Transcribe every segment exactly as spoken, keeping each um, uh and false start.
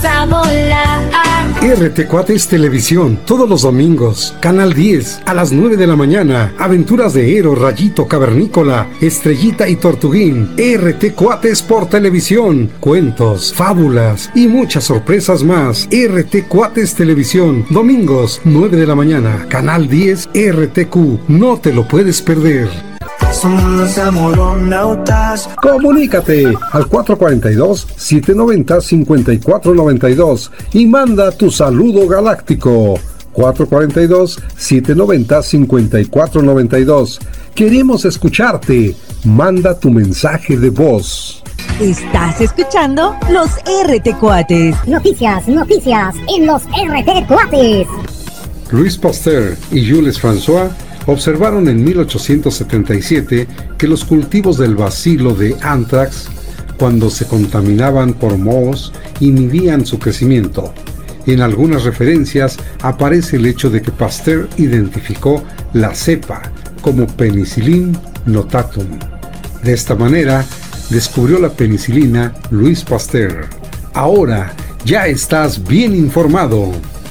A volar. R T Cuates Televisión, todos los domingos, Canal diez, a las nueve de la mañana, aventuras de Ero, Rayito, Cavernícola, Estrellita y Tortuguín, R T Cuates por televisión, cuentos, fábulas y muchas sorpresas más. R T Cuates Televisión, domingos, nueve de la mañana, Canal diez, R T Q, no te lo puedes perder. Somos los amoronautas. Comunícate al cuatro cuatro dos, siete nueve cero, cinco cuatro nueve dos y manda tu saludo galáctico. cuatro cuatro dos, siete nueve cero, cinco cuatro nueve dos. Queremos escucharte. Manda tu mensaje de voz. Estás escuchando los R T Cuates. Noticias, noticias en los R T Cuates. Louis Pasteur y Jules François observaron en mil ochocientos setenta y siete que los cultivos del bacilo de Anthrax, cuando se contaminaban por mohos, inhibían su crecimiento. En algunas referencias aparece el hecho de que Pasteur identificó la cepa como Penicillium notatum. De esta manera, descubrió la penicilina Louis Pasteur. Ahora ya estás bien informado.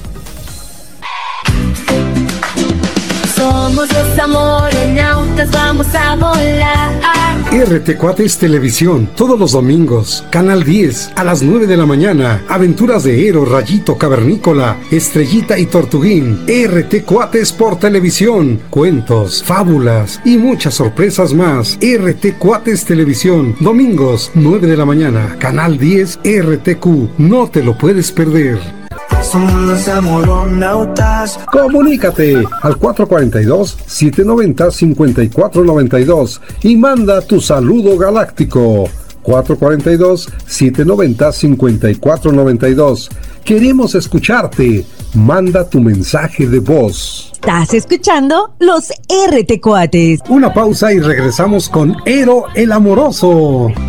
Somos los amoronautas, vamos a volar. R T Cuates Televisión, todos los domingos, Canal diez, a las nueve de la mañana, aventuras de Ero, Rayito, Cavernícola, Estrellita y Tortuguín, R T Cuates por televisión, cuentos, fábulas y muchas sorpresas más. R T Cuates Televisión, domingos, nueve de la mañana, Canal diez, R T Q, no te lo puedes perder. Somos los amoronautas. Comunícate al cuatro cuatro dos, siete nueve cero, cinco cuatro nueve dos y manda tu saludo galáctico. cuatro cuatro dos, siete nueve cero, cinco cuatro nueve dos. Queremos escucharte. Manda tu mensaje de voz. Estás escuchando los R T Cuates. Una pausa y regresamos con Ero el Amoroso.